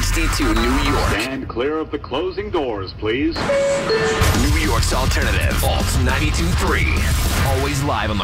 HD2 New York. Stand clear of the closing doors, please. New York's alternative. Alt 92.3. Always live on the